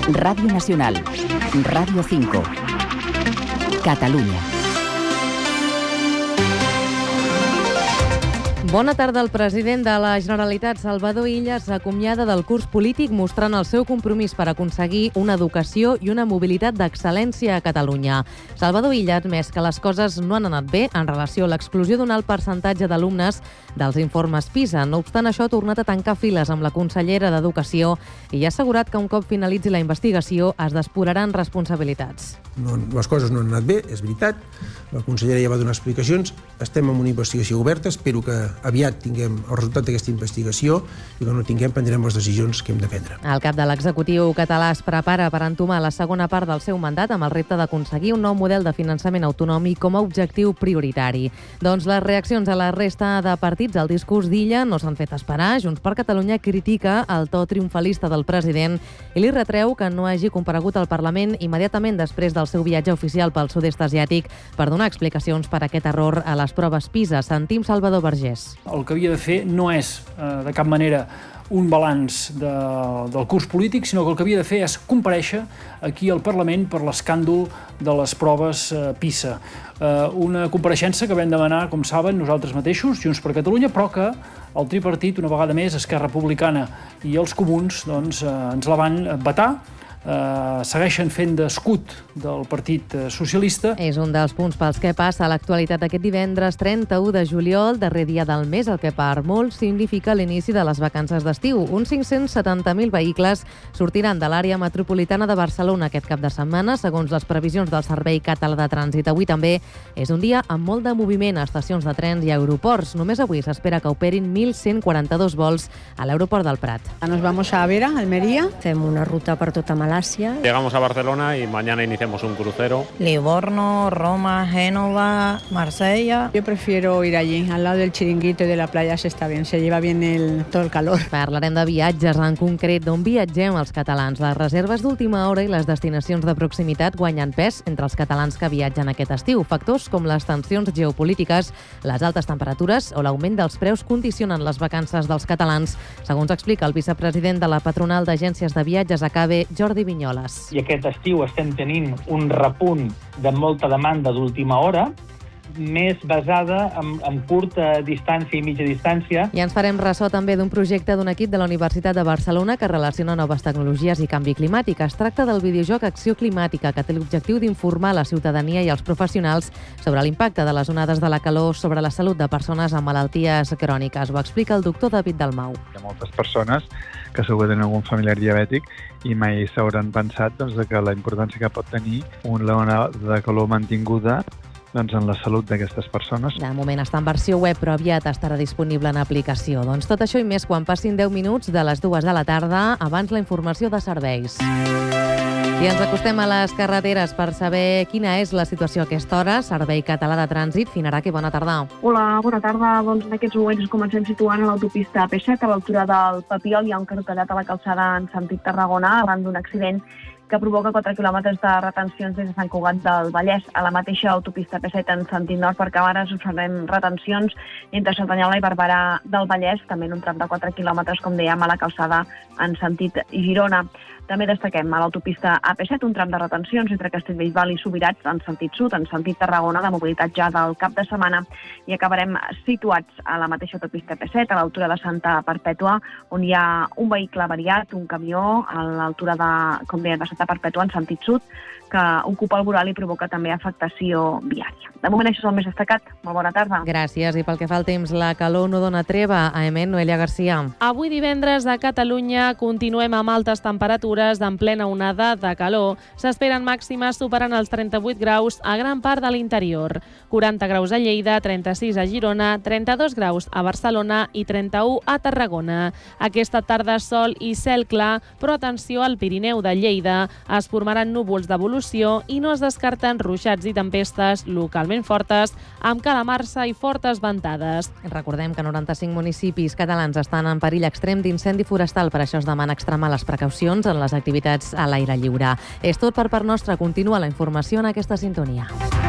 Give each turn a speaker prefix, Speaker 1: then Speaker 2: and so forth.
Speaker 1: Radio Nacional, Radio 5, Catalunya.
Speaker 2: Bona tarda. El president de la Generalitat, Salvador Illa, s'acomiada del curs polític mostrant el seu compromís per aconseguir una educació i una mobilitat d'excel·lència a Catalunya. Salvador Illa ha admès que les coses no han anat bé en relació a l'explosió d'un alt percentatge d'alumnes dels informes PISA. No obstant això, ha tornat a tancar files amb la consellera d'Educació i ha assegurat que un cop finalitzi la investigació es depuraran responsabilitats.
Speaker 3: Les coses no han anat bé, és veritat. La consellera ja va donar explicacions. Estem en una investigació oberta. Espero que aviat tinguem el resultat d'aquesta investigació i quan ho tinguem prendrem les decisions que hem de prendre.
Speaker 2: El cap de l'executiu català es prepara per entomar la segona part del seu mandat amb el repte d'aconseguir un nou model de finançament autonòmic com a objectiu prioritari. Doncs les reaccions a la resta de partits al discurs d'Illa no s'han fet esperar. Junts per Catalunya critica el to triomfalista del president i li retreu que no hagi comparegut al Parlament immediatament després del seu viatge oficial pel sud-est asiàtic per donar explicacions per aquest error a les proves PISA. Sentim Salvador Vergés.
Speaker 4: El que havia de fer no és, de cap manera, un balanç del curs polític, sinó que el que havia de fer és comparèixer aquí al Parlament per l'escàndol de les proves PISA. Una compareixença que vam demanar, com saben, nosaltres mateixos, Junts per Catalunya, però que el tripartit, una vegada més, Esquerra Republicana i els comuns, doncs, ens la van vetar. Segueixen fent d'escut del Partit Socialista.
Speaker 2: És un dels punts pels que passa a l'actualitat aquest divendres 31 de juliol, darrer dia del mes, el que per molts significa l'inici de les vacances d'estiu. Uns 570.000 vehicles sortiran de l'àrea metropolitana de Barcelona aquest cap de setmana, segons les previsions del Servei Català de Trànsit. Avui també és un dia amb molt de moviment a estacions de trens i aeroports. Només avui s'espera que operin 1.142 vols a l'aeroport del Prat.
Speaker 5: Nos vamos a Vera, Almería.
Speaker 6: Fem una ruta per tota Malasia.
Speaker 7: Llegamos a Barcelona y mañana iniciamos un crucero.
Speaker 6: Livorno, Roma, Génova, Marsella.
Speaker 5: Yo prefiero ir allí, al lado del chiringuito y de la playa se está bien, se lleva bien todo el calor.
Speaker 2: Parlarem de viatges, en concret d'on viatgem els catalans. Les reserves d'última hora i les destinacions de proximitat guanyen pes entre els catalans que viatgen aquest estiu. Factors com les tensions geopolítiques, les altes temperatures o l'augment dels preus condicionen les vacances dels catalans, segons explica el vicepresident de la patronal d'agències de viatges ACABE, Jordi Vinyoles.
Speaker 8: I aquest estiu estem tenint un repunt de molta demanda d'última hora, més basada en curta distància i mitja distància.
Speaker 2: I ens farem ressò també d'un projecte d'un equip de la Universitat de Barcelona que relaciona noves tecnologies i canvi climàtic. Es tracta del videojoc Acció Climàtica, que té l'objectiu d'informar la ciutadania i els professionals sobre l'impacte de les onades de la calor sobre la salut de persones amb malalties cròniques. Ho explica el doctor David Dalmau.
Speaker 9: Hi ha moltes persones que segur que tenen algun familiar diabètic i mai s'hauran pensat que la importància que pot tenir una onada de calor mantinguda en la salut d'aquestes persones.
Speaker 2: De moment està en versió web, però aviat estarà disponible en aplicació. Doncs tot això i més quan passin 10 minuts de les 2 de la tarda, abans la informació de serveis. I ens acostem a les carreteres per saber quina és la situació a aquesta hora. Servei Català de Trànsit, Finaraki, bona tarda.
Speaker 10: Hola, bona tarda. Doncs en aquests moments ens comencem situant a l'autopista AP7, a l'altura del Papiol. Hi ha un cartellat a la calçada en sentit Tarragona, arran d'un accident que provoca 4 quilòmetres de retencions des de Sant Cugat del Vallès. A la mateixa autopista P7 en sentit nord, per Cabanes, observem retencions entre Cerdanyola i Barberà del Vallès, també en un tram de 4 quilòmetres, com dèiem, a la calçada en sentit Girona. També destaquem a l'autopista AP7 un tram de retencions entre Castellbell i Subirats en sentit sud, en sentit Tarragona, de mobilitat ja del cap de setmana, i acabarem situats a la mateixa autopista AP7, a l'altura de Santa Perpètua, on hi ha un vehicle variat, un camió, a l'altura de, com dèiem, de Santa Perpètua en sentit sud, que ocupa el voral i provoca també afectació viària. De moment això és el més destacat. Molt bona tarda.
Speaker 2: Gràcies. I pel que fa al temps, la calor no dona treva. Anem, Noelia Garcia.
Speaker 11: Avui divendres a Catalunya continuem amb altes temperatures en plena onada de calor. S'esperen màximes superant els 38 graus a gran part de l'interior. 40 graus a Lleida, 36 a Girona, 32 graus a Barcelona i 31 a Tarragona. Aquesta tarda sol i cel clar, però atenció al Pirineu de Lleida. Es formaran núvols d'evolució i no es descarten ruixats i tempestes localment fortes amb calamarsa i fortes ventades.
Speaker 2: Recordem que 95 municipis catalans estan en perill extrem d'incendi forestal, per això es demana extremar les precaucions en les activitats a l'aire lliure. És tot per part nostra. Continua la informació en aquesta sintonia.